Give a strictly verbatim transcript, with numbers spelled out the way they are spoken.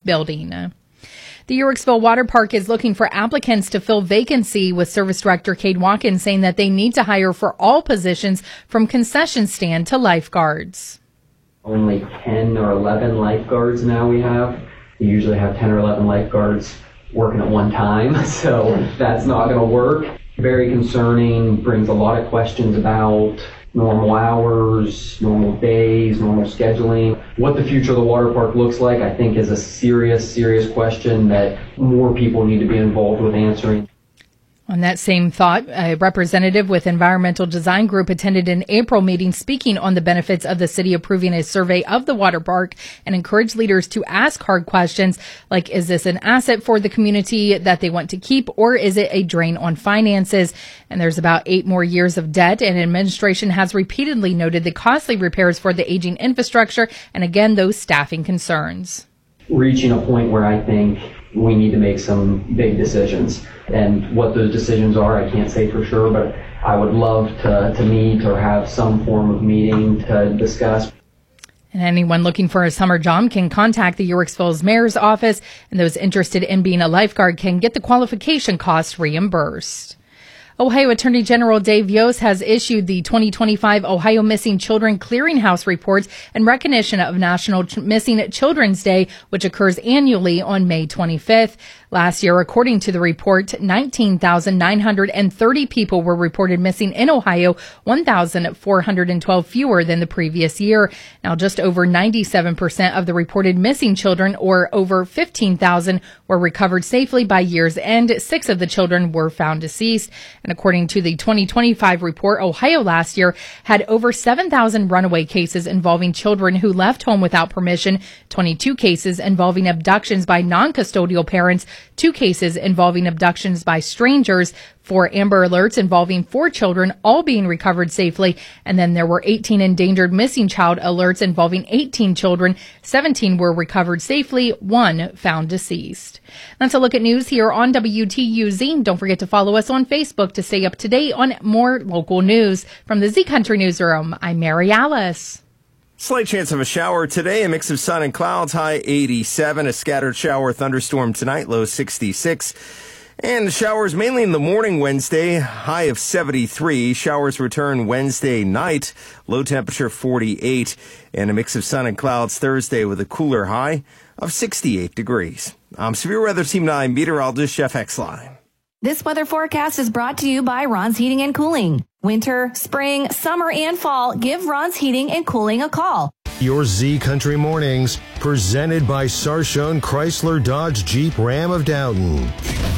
building. The Uhrichsville Water Park is looking for applicants to fill vacancy, with Service Director Cade Watkins saying that they need to hire for all positions from concession stand to lifeguards. Only ten or eleven lifeguards now we have. We usually have ten or eleven lifeguards working at one time, so that's not going to work. Very concerning, brings a lot of questions about normal hours, normal days, normal scheduling. What the future of the water park looks like, I think, is a serious, serious question that more people need to be involved with answering. On that same thought, a representative with Environmental Design Group attended an April meeting speaking on the benefits of the city approving a survey of the water park and encouraged leaders to ask hard questions like, is this an asset for the community that they want to keep, or is it a drain on finances? And there's about eight more years of debt, and administration has repeatedly noted the costly repairs for the aging infrastructure and, again, those staffing concerns. Reaching a point where I think we need to make some big decisions. And what those decisions are, I can't say for sure, but I would love to, to meet or have some form of meeting to discuss. And anyone looking for a summer job can contact the Uhrichsville's mayor's office, and those interested in being a lifeguard can get the qualification costs reimbursed. Ohio Attorney General Dave Yost has issued the twenty twenty-five Ohio Missing Children Clearinghouse reports in recognition of National Ch- Missing Children's Day, which occurs annually on May twenty-fifth. Last year, according to the report, nineteen thousand nine hundred thirty people were reported missing in Ohio, one thousand four hundred twelve fewer than the previous year. Now, just over ninety-seven percent of the reported missing children, or over fifteen thousand, were recovered safely by year's end. Six of the children were found deceased. And according to the twenty twenty-five report, Ohio last year had over seven thousand runaway cases involving children who left home without permission, twenty-two cases involving abductions by non-custodial parents, two cases involving abductions by strangers, four Amber Alerts involving four children, all being recovered safely. And then there were eighteen endangered missing child alerts involving eighteen children. seventeen were recovered safely, one found deceased. That's a look at news here on W T U Z. Don't forget to follow us on Facebook to stay up to date on more local news. From the Z Country Newsroom, I'm Mary Alice. Slight chance of a shower today, a mix of sun and clouds, high eighty-seven, a scattered shower thunderstorm tonight, low sixty-six. And showers mainly in the morning Wednesday, high of seventy-three. Showers return Wednesday night, low temperature forty-eight. And a mix of sun and clouds Thursday with a cooler high of sixty-eight degrees. I'm Severe Weather Team nine meteorologist Jeff Exline. This weather forecast is brought to you by Ron's Heating and Cooling. Winter, spring, summer, and fall, give Ron's Heating and Cooling a call. Your Z Country Mornings, presented by Sarshone Chrysler Dodge Jeep Ram of Dowden.